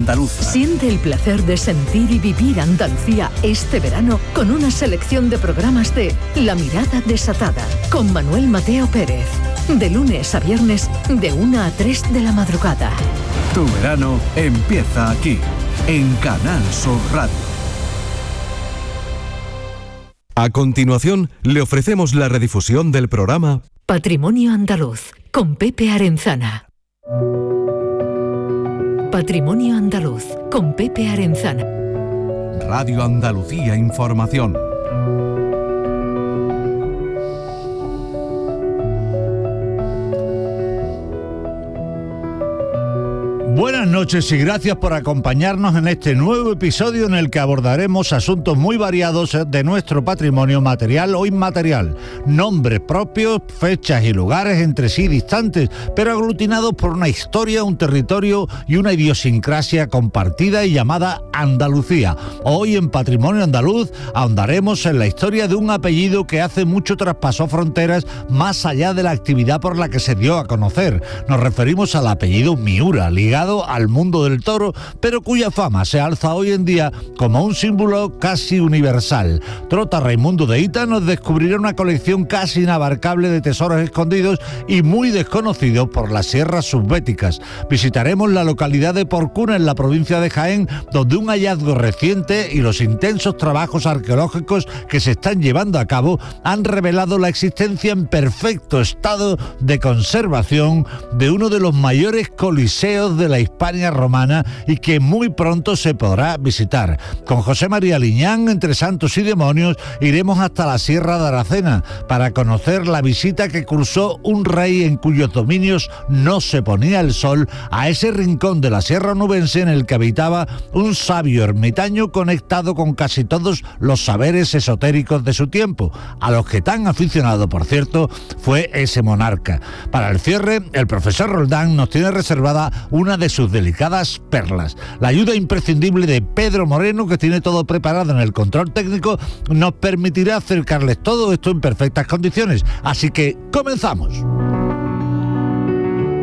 andaluza. Siente el placer de sentir y vivir Andalucía este verano con una selección de programas de La Mirada Desatada, con Manuel Mateo Pérez. De lunes a viernes, de 1 a 3 de la madrugada. Tu verano empieza aquí, en Canal Sur Radio. A continuación, le ofrecemos la redifusión del programa Patrimonio Andaluz, con Pepe Arenzana. Patrimonio Andaluz, con Pepe Arenzana. Radio Andalucía Información. Buenas noches y gracias por acompañarnos en este nuevo episodio en el que abordaremos asuntos muy variados de nuestro patrimonio material o inmaterial. Nombres propios, fechas y lugares entre sí distantes, pero aglutinados por una historia, un territorio y una idiosincrasia compartida y llamada Andalucía. Hoy en Patrimonio Andaluz ahondaremos en la historia de un apellido que hace mucho traspasó fronteras más allá de la actividad por la que se dio a conocer. Nos referimos al apellido Miura, ligado al mundo del toro, pero cuya fama se alza hoy en día como un símbolo casi universal. Trota Raimundo de Hita nos descubrirá una colección casi inabarcable de tesoros escondidos y muy desconocidos por las sierras subbéticas. Visitaremos la localidad de Porcuna, en la provincia de Jaén, donde un hallazgo reciente y los intensos trabajos arqueológicos que se están llevando a cabo han revelado la existencia en perfecto estado de conservación de uno de los mayores coliseos de la Hispania romana y que muy pronto se podrá visitar. Con José María Liñán, entre santos y demonios, iremos hasta la Sierra de Aracena para conocer la visita que cursó un rey en cuyos dominios no se ponía el sol, a ese rincón de la Sierra Onubense en el que habitaba un sabio ermitaño conectado con casi todos los saberes esotéricos de su tiempo, a los que tan aficionado, por cierto, fue ese monarca. Para el cierre, el profesor Roldán nos tiene reservada una de sus delicadas perlas. La ayuda imprescindible de Pedro Moreno, que tiene todo preparado en el control técnico, nos permitirá acercarles todo esto en perfectas condiciones. Así que comenzamos.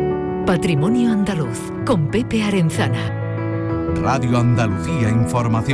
Patrimonio Andaluz, con Pepe Arenzana. Radio Andalucía Información.